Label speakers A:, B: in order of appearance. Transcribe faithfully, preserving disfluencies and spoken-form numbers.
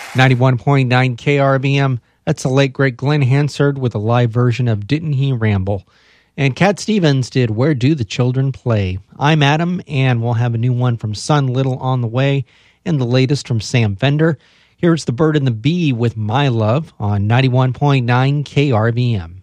A: ninety-one point nine K R B M, that's the late great Glenn Hansard with a live version of Didn't He Ramble? And Cat Stevens did Where Do the Children Play? I'm Adam, and we'll have a new one from Son Little on the way, and the latest from Sam Fender. Here's The Bird and the Bee with My Love on ninety-one point nine K R B M.